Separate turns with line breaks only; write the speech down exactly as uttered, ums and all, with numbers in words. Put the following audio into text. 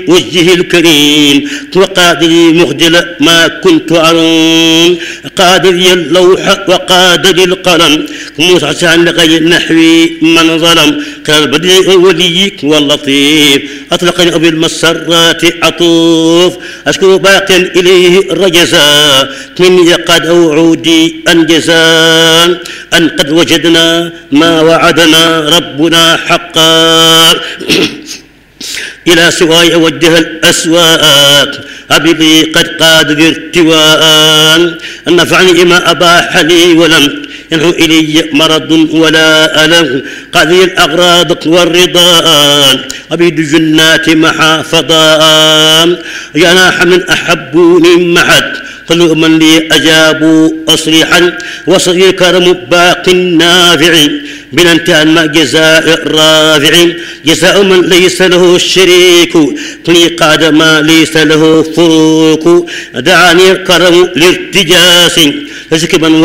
وجهه الكريم وقادري مخجل ما كنت أرون قادري اللوح وقادري القلم موسى لغير نحوي من ظلم قال بديع وليك واللطيف أطلقني بالمسرات أطوف أشكر باق إليه رجزا مني قد أوعودي أنجزا أن قد وجدنا ما وعدنا ربنا حقا إلى سواي أوجه الأسواق أبي قد قاد ارتواء نفعني ما أباح لي ولم ينهو إلي مرض ولا ألم قاضي الأغراض والرضا أبيد جنات محافظا جناح من أحبوني معد كل من لي أجابوا أصريحا وصغير كرم باق نافع بننتهى ما جزاء الرافع جزاء من ليس له الشريك كل قاد ما ليس له فروق دعاني الكرم لارتجاس